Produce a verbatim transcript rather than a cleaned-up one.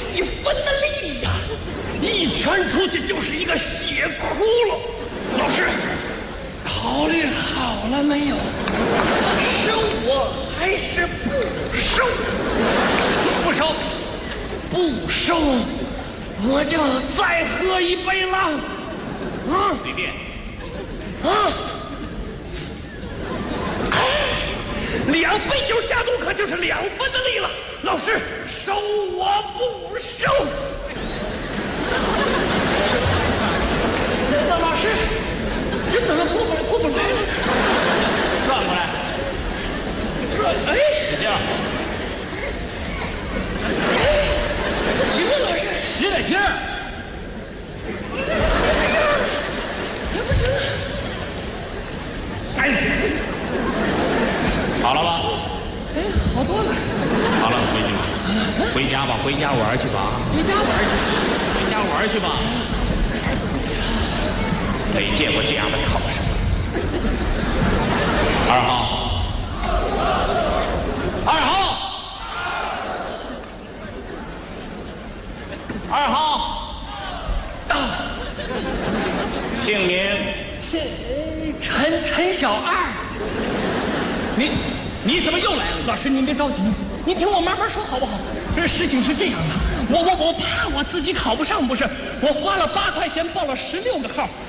一分的力呀、啊，一拳出去就是一个血窟窿。老师，考虑好了没有？收我还是不收？不收，不收，我就再喝一杯了。啊， 随便。 啊，两杯酒下肚，可就是两分的力了。老师，收我不收？那老师，这怎么过不来？过不来了？ 转过来。 转，哎， 使劲儿。 哎，行了，老师， 使点劲儿。 还不行。哎， 好了吧？ 哎，好多了。 好了，回去吧，回家吧，回家玩去吧。 回家玩去。 回家玩去吧。没见过这样的考生。二号，二号，二号， 啊， 姓名？ 这陈陈小二。你你怎么又来了？老师，您别着急，您听我慢慢说好不好？这事情是这样的，我我我怕我自己考不上，不是？我花了八块钱报了十六个号，